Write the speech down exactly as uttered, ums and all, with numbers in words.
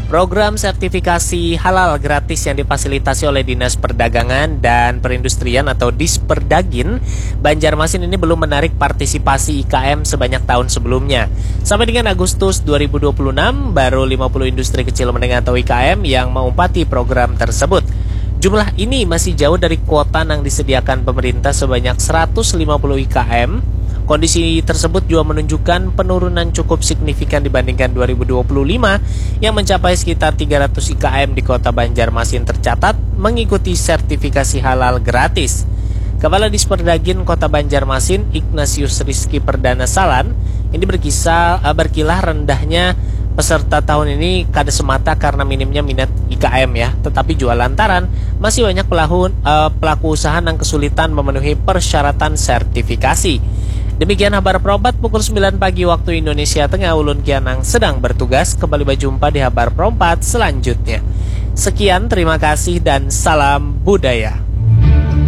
Program sertifikasi halal gratis yang difasilitasi oleh Dinas Perdagangan dan Perindustrian atau Disperdagin Banjarmasin ini belum menarik partisipasi I K M sebanyak tahun sebelumnya. Sampai dengan Agustus dua ribu dua puluh enam, baru lima puluh industri kecil menengah atau I K M yang mengumpati program tersebut. Jumlah ini masih jauh dari kuota yang disediakan pemerintah sebanyak seratus lima puluh I K M. Kondisi tersebut juga menunjukkan penurunan cukup signifikan dibandingkan dua ribu dua puluh lima yang mencapai sekitar tiga ratus I K M di kota Banjarmasin tercatat mengikuti sertifikasi halal gratis. Kepala Disperdagin Kota Banjarmasin, Ignatius Rizky Perdana Salan, ini berkisah berkilah rendahnya peserta tahun ini kada semata karena minimnya minat I K M ya, tetapi juga lantaran masih banyak pelaku, uh, pelaku usaha yang kesulitan memenuhi persyaratan sertifikasi. Demikian Habar Perompat pukul sembilan pagi waktu Indonesia Tengah. Ulun Kianang sedang bertugas. Kembali berjumpa di Habar Perompat selanjutnya. Sekian, terima kasih dan salam budaya.